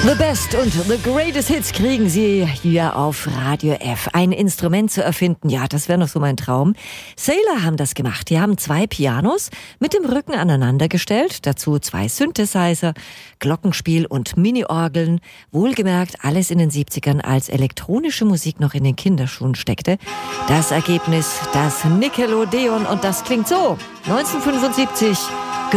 The Best und The Greatest Hits kriegen Sie hier auf Radio F. Ein Instrument zu erfinden, ja, das wäre noch so mein Traum. Sailor haben das gemacht. Die haben 2 Pianos mit dem Rücken aneinander gestellt, dazu 2 Synthesizer, Glockenspiel und Mini-Orgeln. Wohlgemerkt alles in den 70ern, als elektronische Musik noch in den Kinderschuhen steckte. Das Ergebnis, das Nickelodeon, und das klingt so. 1975